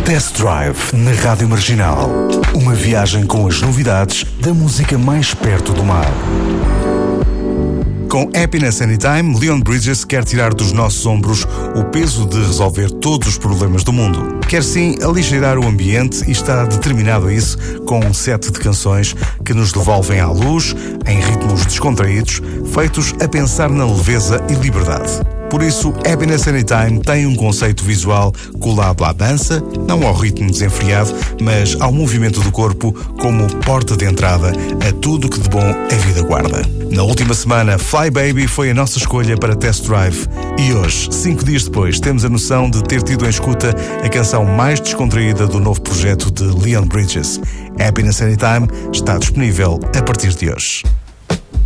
Test Drive na Rádio Marginal. Uma viagem com as novidades da música mais perto do mar. Com Happiness Anytime, Leon Bridges quer tirar dos nossos ombros o peso de resolver todos os problemas do mundo. Quer sim aligerar o ambiente e está determinado a isso com um set de canções que nos devolvem à luz, em ritmos descontraídos, feitos a pensar na leveza e liberdade. Por isso, Happiness Anytime tem um conceito visual colado à dança, não ao ritmo desenfreado, mas ao movimento do corpo como porta de entrada a tudo que de bom a vida guarda. Na última semana, Fly Baby foi a nossa escolha para Test Drive e hoje, 5 dias depois, temos a noção de ter tido em escuta a canção mais descontraída do novo projeto de Leon Bridges. Happiness Anytime está disponível a partir de hoje.